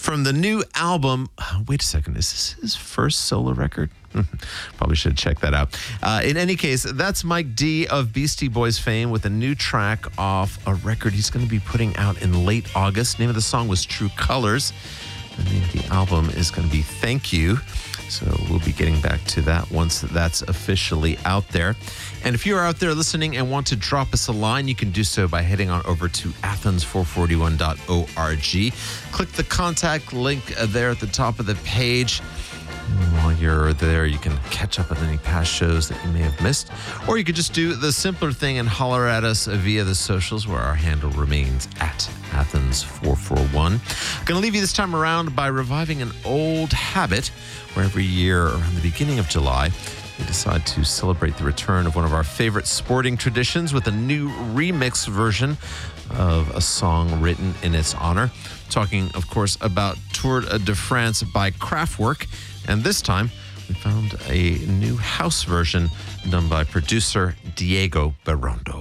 from the new album. Wait a second, is this his first solo record? Probably should check that out. In any case, that's Mike D of Beastie Boys fame with a new track off a record he's going to be putting out in late August. Name of the song was True Colors. The name of the album is going to be Thank You. So we'll be getting back to that once that's officially out there. And if you're out there listening and want to drop us a line, you can do so by heading on over to athens441.org. Click the contact link there at the top of the page. And while you're there, you can catch up on any past shows that you may have missed. Or you could just do the simpler thing and holler at us via the socials, where our handle remains at Athens441. I'm going to leave you this time around by reviving an old habit where every year around the beginning of July, we decide to celebrate the return of one of our favorite sporting traditions with a new remix version of a song written in its honor. Talking, of course, about Tour de France by Kraftwerk. And this time, we found a new house version done by producer Diego Berondo.